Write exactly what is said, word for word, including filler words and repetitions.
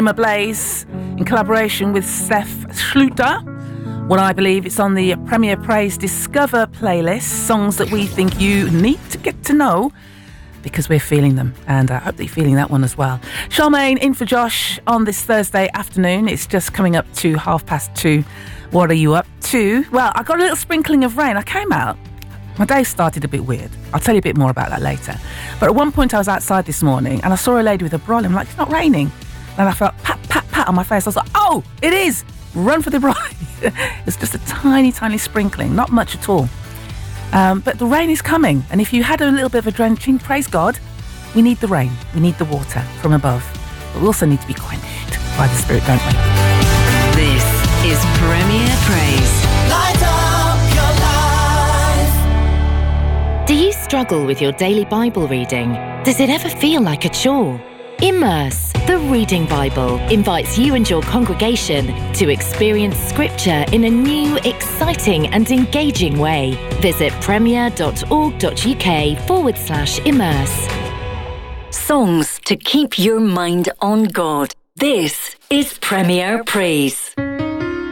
Summer Blaze in collaboration with Steph Schluter. Well, I believe it's on the Premier Praise Discover playlist, songs that we think you need to get to know because we're feeling them, and I hope that you're feeling that one as well. Charmaine in for Josh on this Thursday afternoon. It's just coming up to half past two. What are you up to? Well, I got a little sprinkling of rain. I came out. My day started a bit weird. I'll tell you a bit more about that later. But at one point I was outside this morning and I saw a lady with a brolly. I'm like, it's not raining. And I felt pat, pat, pat on my face. I was like, oh, it is. Run for the brolly. It's just a tiny, tiny sprinkling. Not much at all. Um, but the rain is coming. And if you had a little bit of a drenching, praise God, we need the rain. We need the water from above. But we also need to be quenched by the Spirit, don't we? This is Premier Praise. Light up your life. Do you struggle with your daily Bible reading? Does it ever feel like a chore? Immerse, the Reading Bible, invites you and your congregation to experience Scripture in a new, exciting and engaging way. Visit premier.org.uk forward slash immerse. Songs to keep your mind on God. This is Premier Praise.